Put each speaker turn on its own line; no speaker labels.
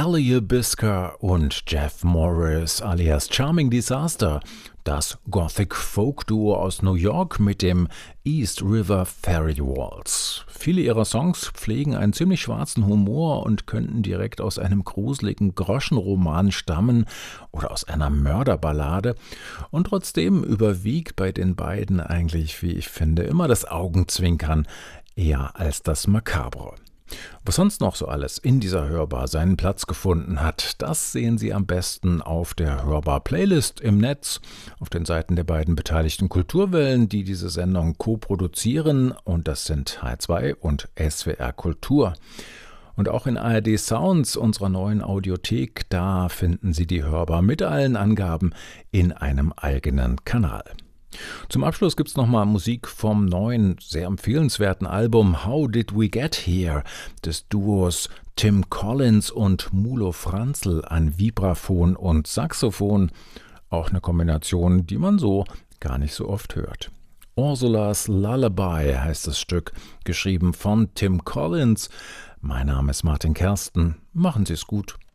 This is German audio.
Sally Bisker und Jeff Morris alias Charming Disaster, das Gothic-Folk-Duo aus New York mit dem East River Fairy Waltz. Viele ihrer Songs pflegen einen ziemlich schwarzen Humor und könnten direkt aus einem gruseligen Groschenroman stammen oder aus einer Mörderballade. Und trotzdem überwiegt bei den beiden eigentlich, wie ich finde, immer das Augenzwinkern eher als das Makabre. Was sonst noch so alles in dieser Hörbar seinen Platz gefunden hat, das sehen Sie am besten auf der Hörbar-Playlist im Netz, auf den Seiten der beiden beteiligten Kulturwellen, die diese Sendung co-produzieren, und das sind H2 und SWR Kultur. Und auch in ARD Sounds, unserer neuen Audiothek, da finden Sie die Hörbar mit allen Angaben in einem eigenen Kanal. Zum Abschluss gibt's nochmal Musik vom neuen, sehr empfehlenswerten Album How Did We Get Here des Duos Tim Collins und Mulo Franzl an Vibraphon und Saxophon. Auch eine Kombination, die man so gar nicht so oft hört. Ursula's Lullaby heißt das Stück, geschrieben von Tim Collins. Mein Name ist Martin Kersten. Machen Sie es gut.